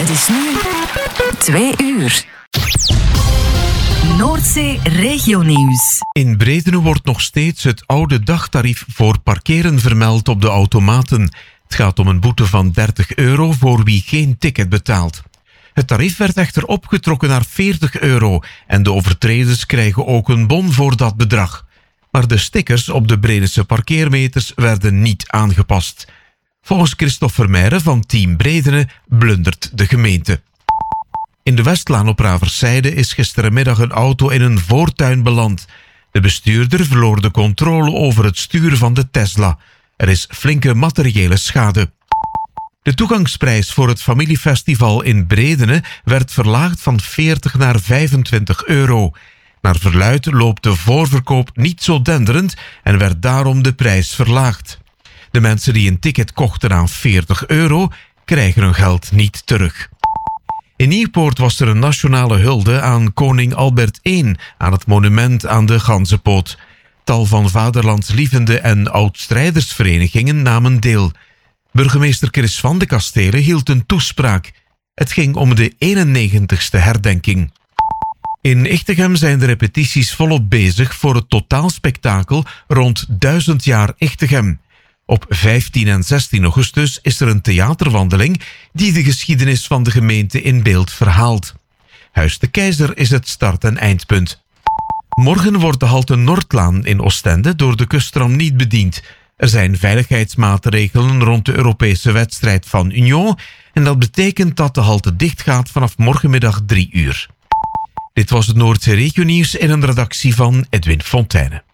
Het is nu 2 uur. Noordzee Regionieuws. In Bredene wordt nog steeds het oude dagtarief voor parkeren vermeld op de automaten. Het gaat om een boete van €30 voor wie geen ticket betaalt. Het tarief werd echter opgetrokken naar €40 en de overtreders krijgen ook een bon voor dat bedrag. Maar de stickers op de Bredense parkeermeters werden niet aangepast. Volgens Christophe Vermeijren van Team Bredene blundert de gemeente. In de Westlaan op Raverszijde is gisterenmiddag een auto in een voortuin beland. De bestuurder verloor de controle over het stuur van de Tesla. Er is flinke materiële schade. De toegangsprijs voor het familiefestival in Bredene werd verlaagd van €40 naar €25. Naar verluidt loopt de voorverkoop niet zo denderend en werd daarom de prijs verlaagd. De mensen die een ticket kochten aan €40 krijgen hun geld niet terug. In Nieuwpoort was er een nationale hulde aan koning Albert I aan het monument aan de Ganzenpoot. Tal van vaderlandslievende en oud-strijdersverenigingen namen deel. Burgemeester Chris van de Kastelen hield een toespraak. Het ging om de 91ste herdenking. In Ichtegem zijn de repetities volop bezig voor het totaalspektakel rond 1000 jaar Ichtegem. Op 15 en 16 augustus is er een theaterwandeling die de geschiedenis van de gemeente in beeld verhaalt. Huis de Keizer is het start- en eindpunt. Morgen wordt de halte Noordlaan in Oostende door de kusttram niet bediend. Er zijn veiligheidsmaatregelen rond de Europese wedstrijd van Union en dat betekent dat de halte dicht gaat vanaf morgenmiddag 3 uur. Dit was het Noordzee Regionieuws in een redactie van Edwin Fontijne.